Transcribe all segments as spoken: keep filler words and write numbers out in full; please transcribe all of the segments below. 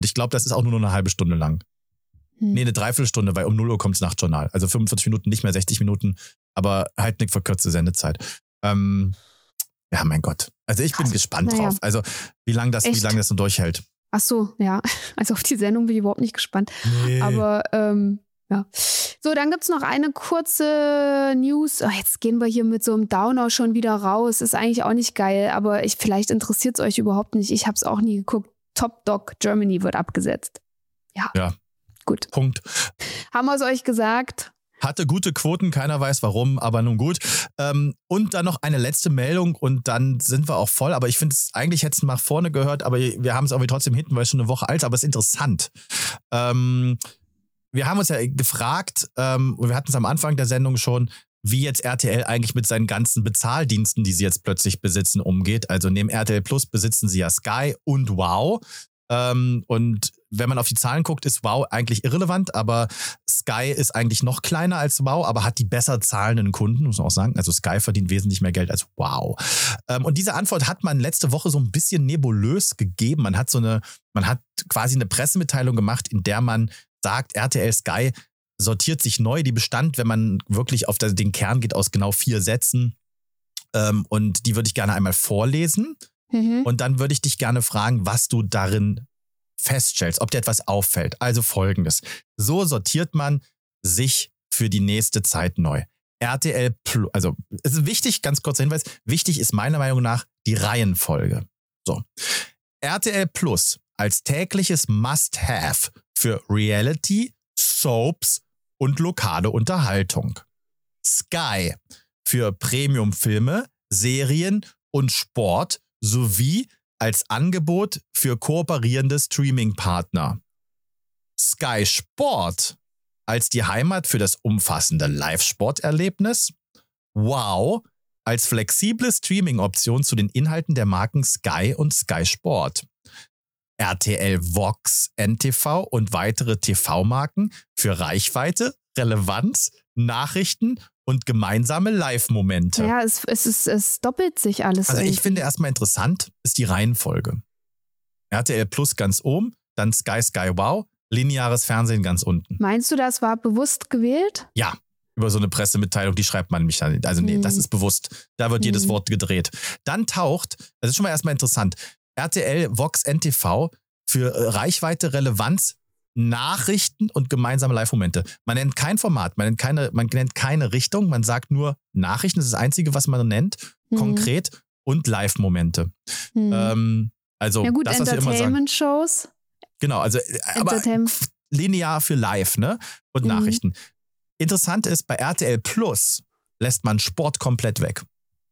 ich glaube, das ist auch nur noch eine halbe Stunde lang. Hm. Nee, eine Dreiviertelstunde, weil um null Uhr kommt das Nachtjournal. Also fünfundvierzig Minuten, nicht mehr sechzig Minuten, aber halt eine verkürzte Sendezeit. Ähm, ja, mein Gott. Also ich bin Krass. gespannt naja. drauf. Also wie lange das, wie lange das so durchhält. Ach so, ja. Also auf die Sendung bin ich überhaupt nicht gespannt. Nee. Aber ähm, ja. So, dann gibt's noch eine kurze News. Oh, jetzt gehen wir hier mit so einem Downer schon wieder raus. Ist eigentlich auch nicht geil, aber ich, vielleicht interessiert es euch überhaupt nicht. Ich habe es auch nie geguckt. Top Dog Germany wird abgesetzt. Ja. Ja. Gut. Punkt. Haben wir es euch gesagt? Hatte gute Quoten, keiner weiß warum, aber nun gut. Ähm, und dann noch eine letzte Meldung und dann sind wir auch voll. Aber ich finde es, eigentlich hätte es nach vorne gehört, aber wir haben es auch trotzdem hinten, weil es schon eine Woche alt ist, aber es ist interessant. Ähm, wir haben uns ja gefragt, ähm, wir hatten es am Anfang der Sendung schon, wie jetzt R T L eigentlich mit seinen ganzen Bezahldiensten, die sie jetzt plötzlich besitzen, umgeht. Also neben R T L Plus besitzen sie ja Sky und Wow. Ähm, und wenn man auf die Zahlen guckt, ist Wow eigentlich irrelevant, aber Sky ist eigentlich noch kleiner als Wow, aber hat die besser zahlenden Kunden, muss man auch sagen. Also Sky verdient wesentlich mehr Geld als Wow. Ähm, und diese Antwort hat man letzte Woche so ein bisschen nebulös gegeben. Man hat so eine, man hat quasi eine Pressemitteilung gemacht, in der man sagt, R T L Sky sortiert sich neu. Die bestand, wenn man wirklich auf den Kern geht, aus genau vier Sätzen. Ähm, und die würde ich gerne einmal vorlesen. Mhm. Und dann würde ich dich gerne fragen, was du darin feststellst, ob dir etwas auffällt. Also Folgendes. So sortiert man sich für die nächste Zeit neu. R T L Plus, also es ist wichtig, ganz kurzer Hinweis, wichtig ist meiner Meinung nach die Reihenfolge. So. R T L Plus als tägliches Must-Have für Reality, Soaps und lokale Unterhaltung. Sky für Premium-Filme, Serien und Sport sowie als Angebot für kooperierende Streaming-Partner. Sky Sport als die Heimat für das umfassende Live-Sport-Erlebnis. Wow als flexible Streaming-Option zu den Inhalten der Marken Sky und Sky Sport. R T L Vox N T V und weitere T V-Marken für Reichweite, Relevanz, Nachrichten und gemeinsame Live-Momente. Ja, es, es, ist, es doppelt sich alles. Also irgendwie. Ich finde erstmal interessant, ist die Reihenfolge. R T L Plus ganz oben, dann Sky, Sky Wow, lineares Fernsehen ganz unten. Meinst du, das war bewusst gewählt? Ja, über so eine Pressemitteilung, die schreibt man mich dann. Also nee, hm. das ist bewusst. Da wird hm. jedes Wort gedreht. Dann taucht, das ist schon mal erstmal interessant, R T L Vox N T V für Reichweite, Relevanz, Nachrichten und gemeinsame Live-Momente. Man nennt kein Format, man nennt keine, man nennt keine Richtung, man sagt nur Nachrichten, das ist das Einzige, was man nennt, mhm. konkret und Live-Momente. Mhm. Ähm, also ja gut, das, was wir immer sagen. Entertainment-Shows. Genau, also aber linear für Live, ne? Und mhm. Nachrichten. Interessant ist, bei R T L Plus lässt man Sport komplett weg.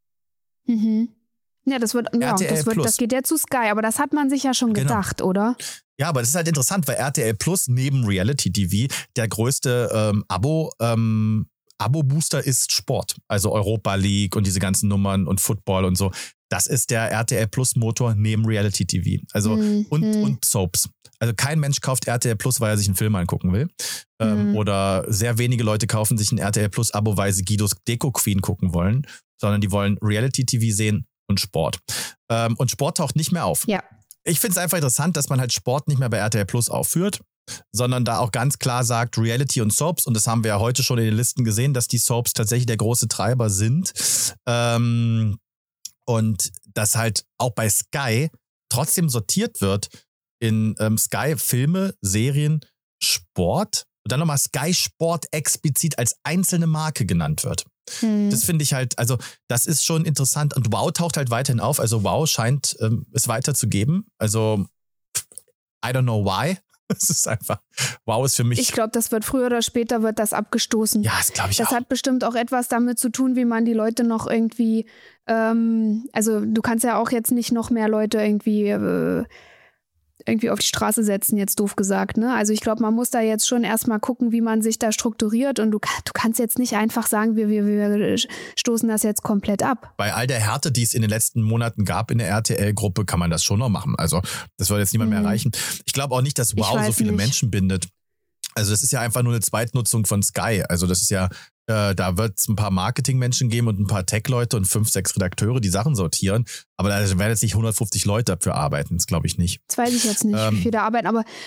Mhm. Ja, das wird, ja, das, wird das geht ja zu Sky, aber das hat man sich ja schon genau. gedacht, oder? Ja, aber das ist halt interessant, weil R T L Plus neben Reality T V der größte ähm, Abo, ähm, Abo-Booster ist Sport. Also Europa League und diese ganzen Nummern und Football und so. Das ist der R T L Plus Motor neben Reality T V. Also mhm. und, und Soaps. Also kein Mensch kauft R T L Plus, weil er sich einen Film angucken will. Ähm, mhm. Oder sehr wenige Leute kaufen sich ein R T L Plus Abo, weil sie Guidos Deko Queen gucken wollen. Sondern die wollen Reality T V sehen und Sport. Ähm, und Sport taucht nicht mehr auf. Ja. Ich finde es einfach interessant, dass man halt Sport nicht mehr bei R T L Plus aufführt, sondern da auch ganz klar sagt Reality und Soaps. Und das haben wir ja heute schon in den Listen gesehen, dass die Soaps tatsächlich der große Treiber sind. Ähm, und dass halt auch bei Sky trotzdem sortiert wird in ähm, Sky Filme, Serien, Sport und dann nochmal Sky Sport explizit als einzelne Marke genannt wird. Hm. Das finde ich halt, also das ist schon interessant und Wow taucht halt weiterhin auf, also Wow scheint ähm, es weiter zu geben, also I don't know why, es ist einfach, Wow ist für mich. Ich glaube, das wird früher oder später wird das abgestoßen. Ja, das glaube ich das auch. Das hat bestimmt auch etwas damit zu tun, wie man die Leute noch irgendwie, ähm, also du kannst ja auch jetzt nicht noch mehr Leute irgendwie äh, irgendwie auf die Straße setzen, jetzt doof gesagt, ne? Also ich glaube, man muss da jetzt schon erstmal gucken, wie man sich da strukturiert und du, du kannst jetzt nicht einfach sagen, wir, wir, wir stoßen das jetzt komplett ab. Bei all der Härte, die es in den letzten Monaten gab in der R T L-Gruppe, kann man das schon noch machen. Also das wird jetzt niemand mhm. mehr erreichen. Ich glaube auch nicht, dass Wow so viele nicht. Menschen bindet. Also das ist ja einfach nur eine Zweitnutzung von Sky. Also das ist ja, äh, da wird es ein paar Marketingmenschen geben und ein paar Tech-Leute und fünf, sechs Redakteure, die Sachen sortieren. Aber da werden jetzt nicht hundertfünfzig Leute dafür arbeiten, das glaube ich nicht. Das weiß ich jetzt nicht, ähm, wie viele da arbeiten. Aber